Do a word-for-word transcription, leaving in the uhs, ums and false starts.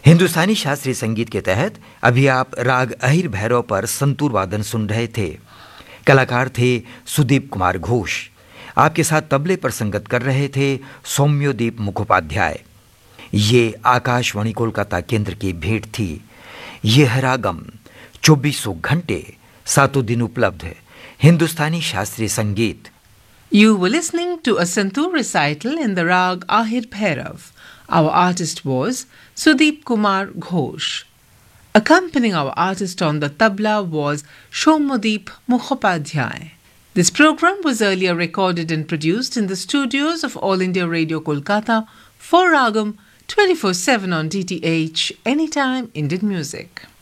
हिंदुस्तानी शास्त्रीय संगीत के तहत अभी आप राग अहिर भैरव पर संतूर वादन सुन रहे थे। कलाकार थे सुदीप कुमार घोष। आपके साथ तबले पर संगत कर रहे थे सौम्योदीप मुखोपाध्याय। ये आकाशवाणी कोलकाता केंद्र की भेंट थी। ये है रागम, चौबीसों घंटे सातों दिन उपलब्ध हिंदुस्तानी शास्त्रीय संगीत। You were listening to a santoor recital in the rag Ahir Bhairav. Our artist was Sudeep Kumar Ghosh. Accompanying our artist on the tabla was Shomodeep Mukhopadhyay. This program was earlier recorded and produced in the studios of All India Radio Kolkata for Ragam twenty-four seven on D T H, Anytime Indian Music.